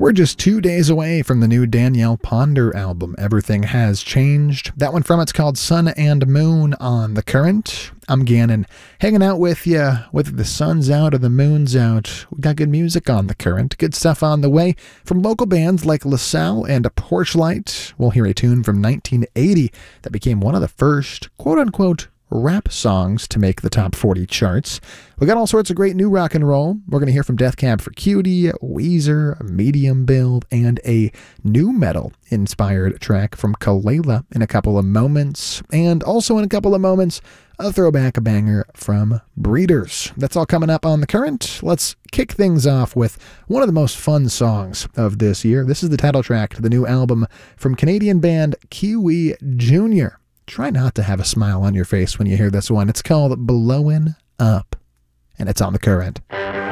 We're just 2 days away from the new Danielle Ponder album, Everything Has Changed. That one from it's called Sun and Moon on The Current. I'm Gannon, hanging out with you, whether the sun's out or the moon's out. We got good music on The Current, good stuff on the way from local bands like LaSalle and Porchlight. We'll hear a tune from 1980 that became one of the first, quote-unquote, rap songs to make the top 40 charts. We got all sorts of great new rock and roll. We're going to hear from Death Cab for Cutie, Weezer, Medium Build, and a new metal-inspired track from Kalela in a couple of moments. And also in a couple of moments, a throwback banger from Breeders. That's all coming up on The Current. Let's kick things off with one of the most fun songs of this year. This is the title track to the new album from Canadian band Kiwi Jr. Try not to have a smile on your face when you hear this one. It's called Blowin' Up, and it's on The Current.